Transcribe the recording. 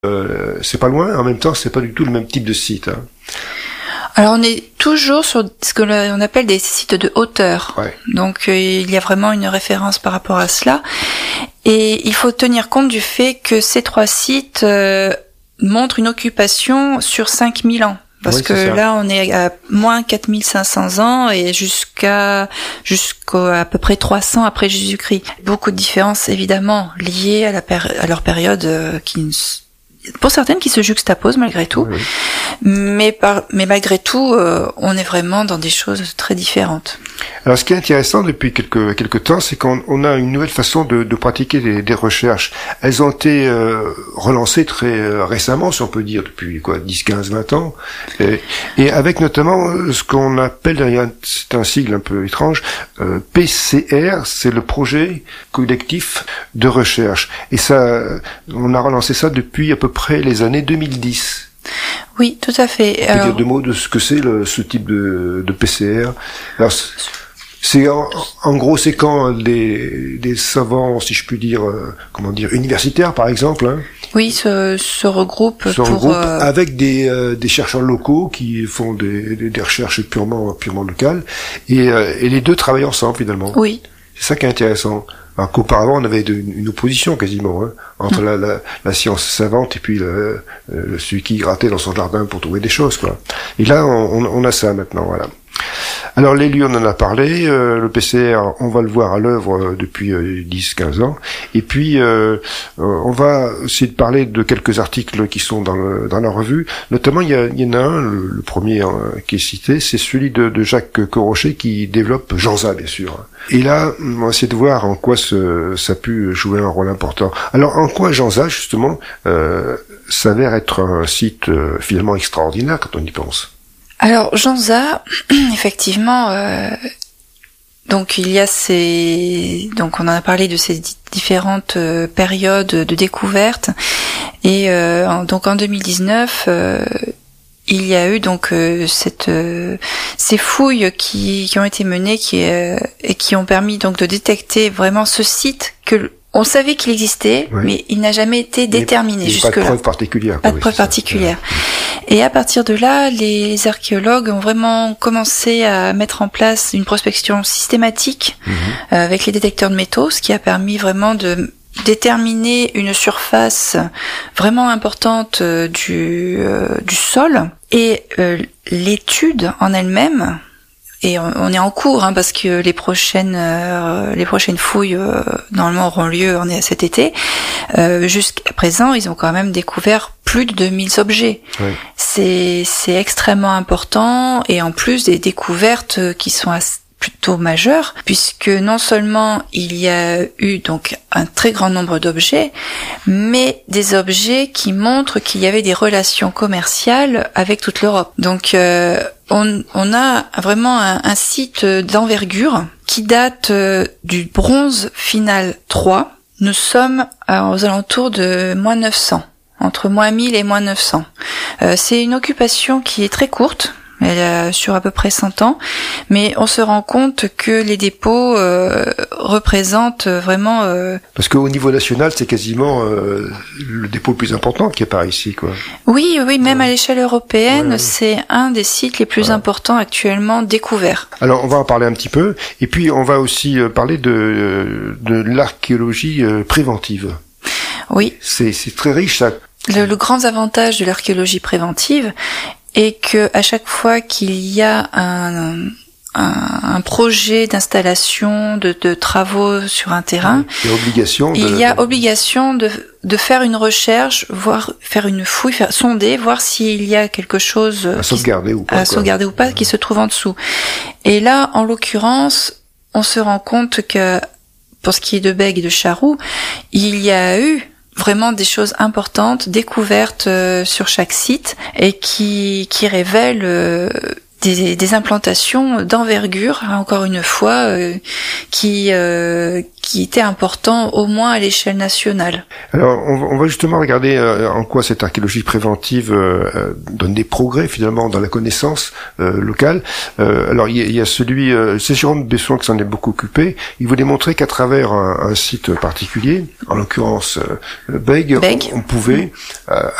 C'est pas loin, en même temps, c'est pas du tout le même type de site. Hein. Alors on est toujours sur ce que l'on appelle des sites de hauteur. Ouais. Donc il y a vraiment une référence par rapport à cela. Et il faut tenir compte du fait que ces 3 sites montrent une occupation sur 5000 ans. Parce oui, que là, on est à moins 4500 ans et jusqu'à peu près 300 après Jésus-Christ. Beaucoup de différences, évidemment, liées à leur période pour certaines qui se juxtaposent malgré tout. Oui. Mais malgré tout, on est vraiment dans des choses très différentes. Alors, ce qui est intéressant depuis quelques temps, c'est qu'on a une nouvelle façon de pratiquer des recherches. Elles ont été relancées très récemment, si on peut dire, depuis 10, 15, 20 ans, et avec notamment ce qu'on appelle, c'est un sigle un peu étrange, PCR, c'est le projet collectif de recherche. Et ça, on a relancé ça depuis à peu près les années 2010. Oui, tout à fait. On peut dire 2 mots de ce que c'est ce type de PCR. Alors, c'est en gros, c'est quand des savants, si je puis dire, universitaires par exemple, hein, oui, se regroupent avec des chercheurs locaux qui font des recherches purement locales, et les deux travaillent ensemble finalement. Oui. C'est ça qui est intéressant. Alors qu'auparavant, on avait une opposition quasiment entre la science savante et puis celui qui grattait dans son jardin pour trouver des choses, quoi. Et là, on a ça maintenant, voilà. Alors l'ELU, on en a parlé, le PCR, on va le voir à l'œuvre depuis 10-15 ans, et puis on va essayer de parler de quelques articles qui sont dans la revue, notamment il y en a un, le premier qui est cité, c'est celui de Jacques Corrochet qui développe Janza, bien sûr. Et là, on va essayer de voir en quoi ça a pu jouer un rôle important. Alors en quoi Janza, justement, s'avère être un site finalement extraordinaire quand on y pense. Alors Janza, effectivement, donc il y a donc on en a parlé de ces différentes périodes de découverte, et donc en 2019, il y a eu donc ces fouilles qui ont été menées, et qui ont permis donc de détecter vraiment ce site que on savait qu'il existait, oui, mais il n'a jamais été déterminé jusque-là. Pas de preuve particulière. Pas de preuve particulière. Et à partir de là, les archéologues ont vraiment commencé à mettre en place une prospection systématique avec les détecteurs de métaux, ce qui a permis vraiment de déterminer une surface vraiment importante du sol. Et l'étude en elle-même, et on est en cours, parce que les prochaines fouilles normalement auront lieu cet été. Jusqu'à présent, ils ont quand même découvert plus de 2000 objets. Oui. C'est extrêmement important, et en plus des découvertes qui sont plutôt majeures, puisque non seulement il y a eu donc un très grand nombre d'objets, mais des objets qui montrent qu'il y avait des relations commerciales avec toute l'Europe. Donc on a vraiment un site d'envergure qui date du bronze final 3. Nous sommes aux alentours de moins 900, entre moins 1000 et moins 900. C'est une occupation qui est très courte, sur à peu près 100 ans, mais on se rend compte que les dépôts représentent vraiment... Parce qu'au niveau national, c'est quasiment le dépôt le plus important qui est par ici, quoi. Oui, même à l'échelle européenne, c'est un des sites les plus importants actuellement découverts. Alors, on va en parler un petit peu, et puis on va aussi parler de l'archéologie préventive. Oui. C'est très riche, ça. Le grand avantage de l'archéologie préventive, et que à chaque fois qu'il y a un projet d'installation, de travaux sur un terrain, il y a obligation de faire une recherche, faire une fouille, sonder, voir s'il y a quelque chose à sauvegarder ou pas, qui se trouve en dessous. Et là, en l'occurrence, on se rend compte que pour ce qui est de Bègue et de Charroux, il y a eu vraiment des choses importantes découvertes sur chaque site, et qui révèlent des implantations d'envergure, encore une fois, qui étaient importants au moins à l'échelle nationale. Alors, on va justement regarder en quoi cette archéologie préventive donne des progrès finalement dans la connaissance locale. Alors, il y a c'est Jérôme Besson qui s'en est beaucoup occupé. Il voulait montrer qu'à travers un site particulier, en l'occurrence Bègue, on pouvait